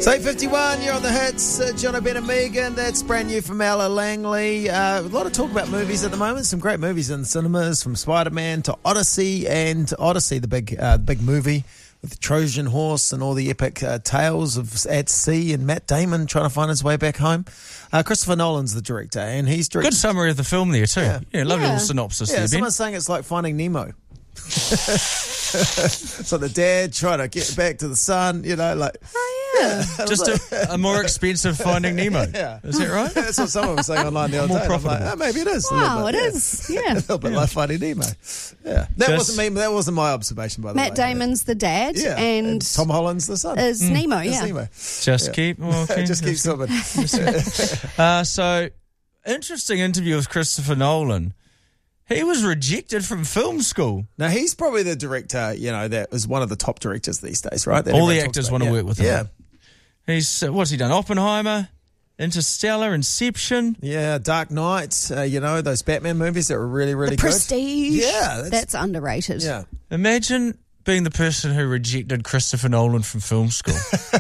It's 8:51, you're on the hits. John O'Brien and Megan, that's brand new from Ella Langley. A lot of talk about movies at the moment. Some great movies in the cinemas, from Spider-Man to Odyssey, the big movie with the Trojan horse and all the epic tales of at sea and Matt Damon trying to find his way back home. Christopher Nolan's the director, and he's directed... Good summary of the film there too. Yeah, lovely little synopsis there, Ben. Someone's saying it's like Finding Nemo. So the dad trying to get back to the son, Just a more expensive Finding Nemo. Yeah. Is that right? That's what someone was saying online the other day. Profitable. I'm like, maybe it is. Wow, it is. Yeah. A little bit like Finding Nemo. Yeah. Wasn't me. That wasn't my observation, by the way. Matt Damon's the dad, and Tom Holland's the son. Is Nemo. It's Yeah. Nemo. Just keep walking. Just keep swimming. So, interesting interview with Christopher Nolan. He was rejected from film school. Now, he's probably the director, that is one of the top directors these days, right? That All everyone the talks actors about. want to work with him. Yeah. He's, what's he done? Oppenheimer, Interstellar, Inception. Yeah, Dark Knight, those Batman movies that were really, really The good. Prestige. Yeah. That's underrated. Yeah. Imagine being the person who rejected Christopher Nolan from film school.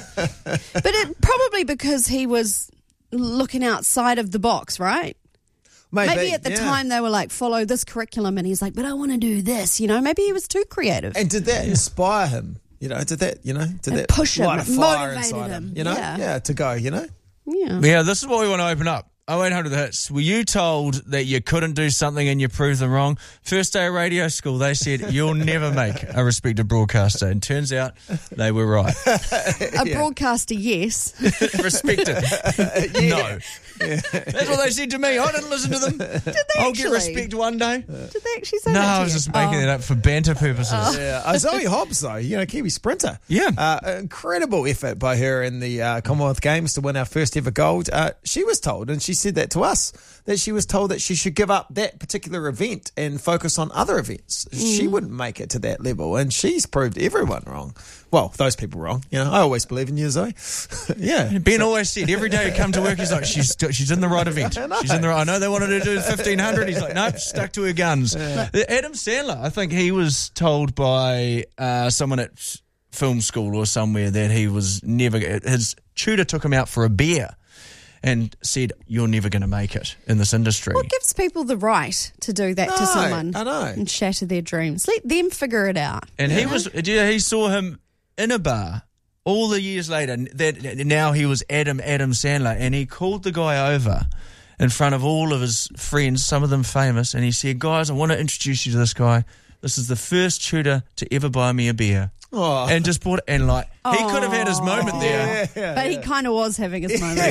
But it probably because he was looking outside of the box, right? Maybe at the time they were like, follow this curriculum, and he's like, but I want to do this, maybe he was too creative. And did that inspire him? Did that push him, light a fire motivated inside him, Yeah, to go, Yeah. Yeah, this is what we want to open up. 0800 The Hits. Were you told that you couldn't do something and you proved them wrong? First day of radio school, they said you'll never make a respected broadcaster. And turns out they were right. A broadcaster, yes. Respected. No. Yeah. That's what they said to me. I didn't listen to them. Did they I'll actually? get respect one day. Did they actually say No, that to I was you? just making it up for banter purposes. Yeah, Zoe Hobbs, though, Kiwi sprinter. Yeah. Incredible effort by her in the Commonwealth Games to win our first ever gold. She was told, and she said that to us, that she was told that she should give up that particular event and focus on other events. She wouldn't make it to that level, and she's proved everyone wrong. Well, those people wrong. I always believe in you, Zoe. Yeah. Ben always said every day he come to work, he's like, she's in the right event. She's in the right. I know they wanted her to do 1,500. He's like, nope, stuck to her guns. Yeah. Adam Sandler, I think he was told by someone at film school or somewhere that he was never. His tutor took him out for a beer and said, you're never going to make it in this industry. What gives people the right to do that to someone? I know. And shatter their dreams. Let them figure it out. And he saw him in a bar all the years later. That now he was Adam Sandler, and he called the guy over in front of all of his friends, some of them famous, and he said, guys, I want to introduce you to this guy. This is the first tutor to ever buy me a beer. Oh. And just bought it, and he could have had his moment there. But he kind of was having his moment.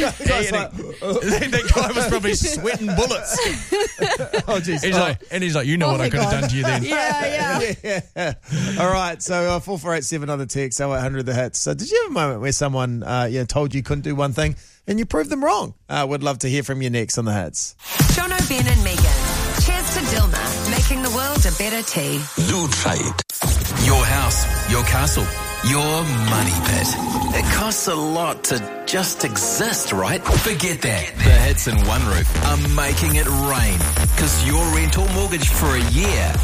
That guy was probably sweating bullets. Oh, jeez. He's like, you know what I could have done to you then. Yeah. All right, so 4487 on the text, 0800 The Hits. So did you have a moment where someone told you couldn't do one thing and you proved them wrong? Would love to hear from you next on The Hits. John O'Brien and Megan. Cheers to Dilma, making the world a better tea. Zoo Trade. Your house, your castle, your money pit. It costs a lot to just exist, right? Forget that. The Hits in One Roof are making it rain. Because your rental mortgage for a year